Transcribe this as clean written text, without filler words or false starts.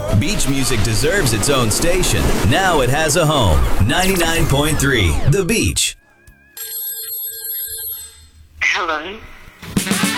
Beach music deserves its own station. Now it has a home. 99.3 The Beach. Hello?